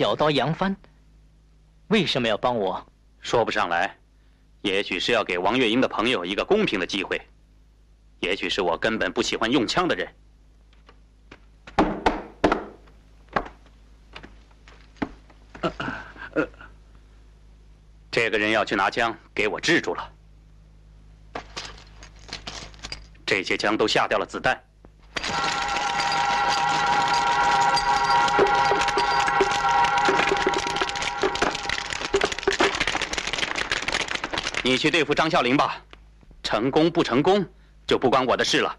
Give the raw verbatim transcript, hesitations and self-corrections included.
小刀扬帆，为什么要帮我？ 说不上来，也许是要给王月英的朋友一个公平的机会，也许是我根本不喜欢用枪的人。呃呃，这个人要去拿枪，给我制住了。这些枪都下掉了子弹。 你去对付张啸林吧，成功不成功就不关我的事了。